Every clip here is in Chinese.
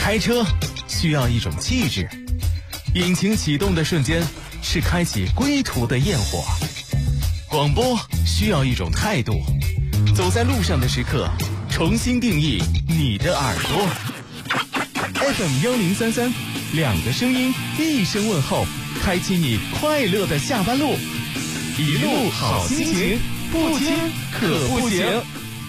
开车需要一种气质，引擎启动的瞬间是开启归途的焰火。广播需要一种态度，走在路上的时刻，重新定义你的耳朵。FM1033，两个声音，一声问候，开启你快乐的下班路。一路好心情，不听可不行。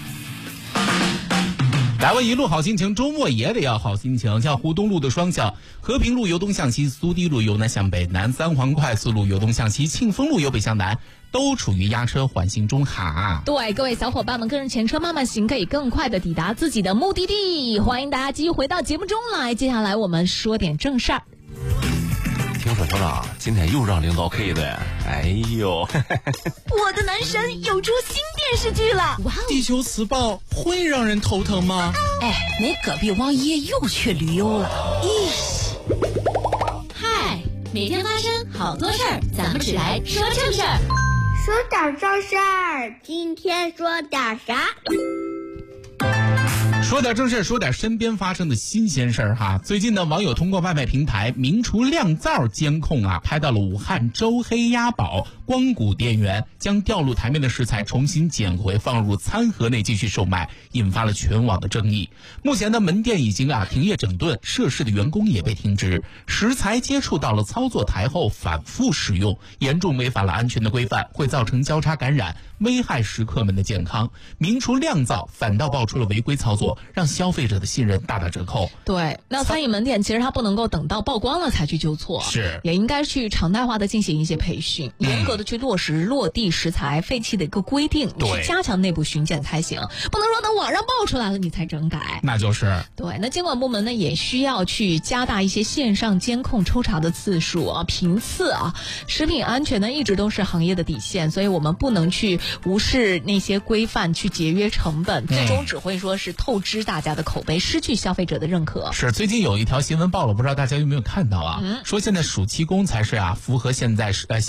来问一路好心情，周末也得要好心情。像湖东路的双向、和平路由东向西、苏堤路由南向北、南三环快速路由东向西、庆丰路由北向南，都处于压车缓行中哈。 对，各位小伙伴们，跟着前车慢慢行，可以更快的抵达自己的目的地。欢迎大家继续回到节目中来，接下来我们说点正事儿。 听说团长今天又让领导 K 的，哎呦！ 我的男神有出新电视剧了，哇！ 地球磁暴会让人头疼吗？ 哎，那隔壁王爷又去旅游了，咦！ 嗨，每天发生好多事儿，咱们只来说正事儿。 说点正事儿，今天说点啥？ 说点正事，说点身边发生的新鲜事儿哈。最近呢，网友通过外卖平台名厨靓灶监控拍到了武汉周黑鸭堡光谷店员将掉入台面的食材重新捡回放入餐盒内继续售卖，引发了全网的争议。目前的门店已经停业整顿，涉事的员工也被停职。食材接触到了操作台后反复使用，严重违反了安全的规范，会造成交叉感染，危害食客们的健康。名厨靓灶反倒爆出了违规操作，让消费者的信任大打折扣。 对，那餐饮门店其实它不能够等到曝光了才去纠错， 是也应该去常态化的进行一些培训，严格的去落实落地食材废弃的一个规定，去加强内部巡检才行，不能说等网上爆出来了你才整改。 那就是对。那监管部门呢也需要去加大一些线上监控抽查的次数频次食品安全呢一直都是行业的底线，所以我们不能去无视那些规范，去节约成本，最终只会说是透支大家的口碑，失去消费者的认可。 是，最近有一条新闻报了，不知道大家有没有看到说现在暑期工才是符合现在